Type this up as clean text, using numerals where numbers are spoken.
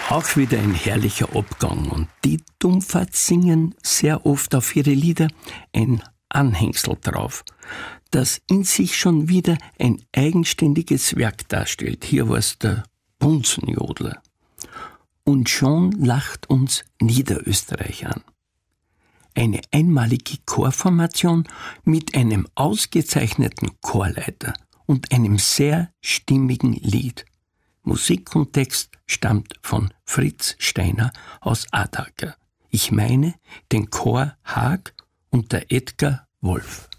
Auch wieder ein herrlicher Abgang. Und die Dummfatz singen sehr oft auf ihre Lieder ein Anhängsel drauf, das in sich schon wieder ein eigenständiges Werk darstellt. Hier war es der Bunsenjodler. Und schon lacht uns Niederösterreich an. Eine einmalige Chorformation mit einem ausgezeichneten Chorleiter und einem sehr stimmigen Lied. Musik und Text stammt von Fritz Steiner aus Adacker. Ich meine den Chor Haag und der Edgar Wolf.